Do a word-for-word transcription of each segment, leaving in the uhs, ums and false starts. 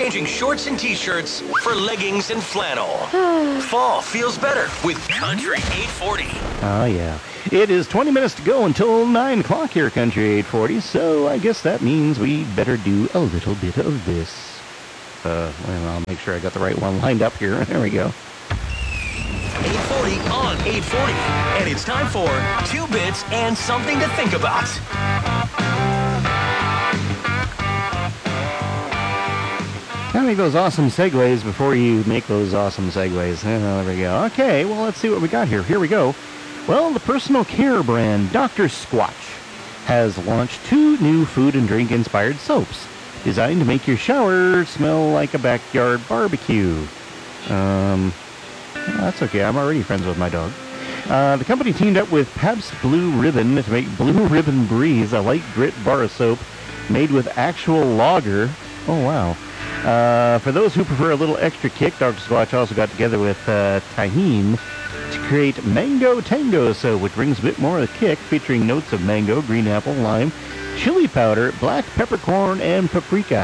Exchanging shorts and t-shirts for leggings and flannel. Fall feels better with Country eight forty. Oh, yeah. It is twenty minutes to go until nine o'clock here, Country eight forty, so I guess that means we better do a little bit of this. Uh, well, I'll make sure I got the right one lined up here. There we go. eight forty on eight forty. And it's time for Two Bits and Something to Think About. Gotta make those awesome segues before you make those awesome segues. Oh, there we go. Okay, well, let's see what we got here. Here we go. Well, the personal care brand Doctor Squatch has launched two new food and drink inspired soaps designed to make your shower smell like a backyard barbecue. Um, that's okay. I'm already friends with my dog. Uh, the company teamed up with Pabst Blue Ribbon to make Blue Ribbon Breeze, a light grit bar soap made with actual lager. Oh, wow. Uh, for those who prefer a little extra kick, Doctor Squatch also got together with uh, Tajín to create Mango Tango soap, which brings a bit more of a kick, featuring notes of mango, green apple, lime, chili powder, black peppercorn, and paprika.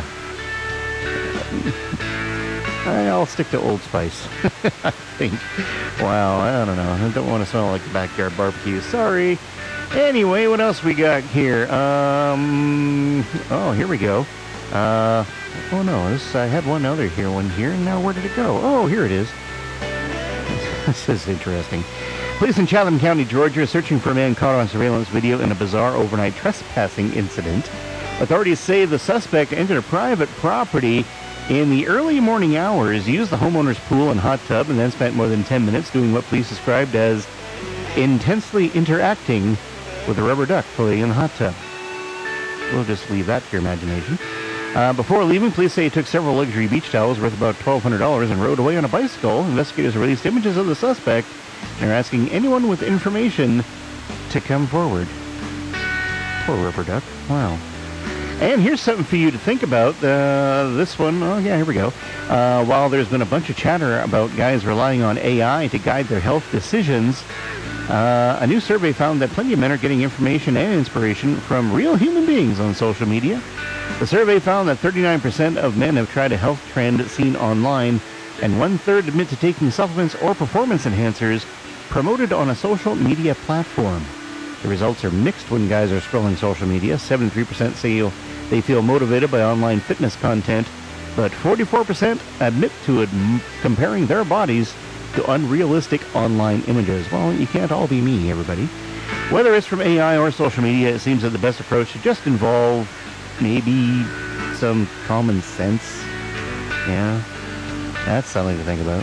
I'll stick to Old Spice, I think. Wow, I don't know. I don't want to smell like the backyard barbecue. Sorry. Anyway, what else we got here? Um, oh, here we go. Uh, oh no, this, I had one other here, one here, and now where did it go? Oh, here it is. This is interesting. Police in Chatham County, Georgia, are searching for a man caught on surveillance video in a bizarre overnight trespassing incident. Authorities say the suspect entered a private property in the early morning hours, used the homeowner's pool and hot tub, and then spent more than ten minutes doing what police described as intensely interacting with a rubber duck floating in the hot tub. We'll just leave that to your imagination. Uh, before leaving, police say he took several luxury beach towels worth about twelve hundred dollars and rode away on a bicycle. Investigators released images of the suspect and are asking anyone with information to come forward. Poor rubber duck. Wow. And here's something for you to think about. Uh, this one, oh yeah, here we go. Uh, while there's been a bunch of chatter about guys relying on A I to guide their health decisions, uh, a new survey found that plenty of men are getting information and inspiration from real human beings on social media. The survey found that thirty-nine percent of men have tried a health trend seen online, and one-third admit to taking supplements or performance enhancers promoted on a social media platform. The results are mixed when guys are scrolling social media. seventy-three percent say they feel motivated by online fitness content, but forty-four percent admit to ad- comparing their bodies to unrealistic online images. Well, you can't all be me, everybody. Whether it's from A I or social media, it seems that the best approach should just involve maybe some common sense. Yeah, that's something to think about.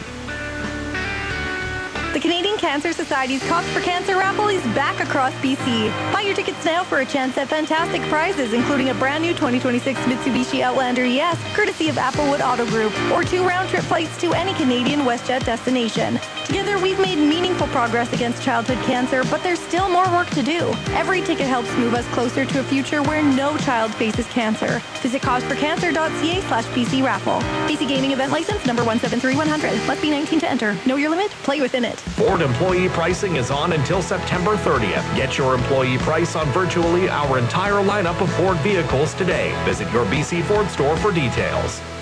The Canadian Cancer Society's Cops for Cancer raffle is back across B C. Buy your tickets now for a chance at fantastic prizes, including a brand new twenty twenty-six Mitsubishi Outlander E S, courtesy of Applewood Auto Group, or two round-trip flights to any Canadian WestJet destination. Together, we've made meaningful progress against childhood cancer, but there's still more work to do. Every ticket helps move us closer to a future where no child faces cancer. Visit causeforcancer.ca slash PC raffle. B C Gaming Event License number one seven three one hundred. Must be nineteen to enter. Know your limit? Play within it. Ford employee pricing is on until September thirtieth. Get your employee price on virtually our entire lineup of Ford vehicles today. Visit your B C Ford store for details.